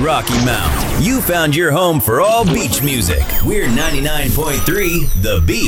Rocky Mount. You found your home for all beach music. We're 99.3 The Beat.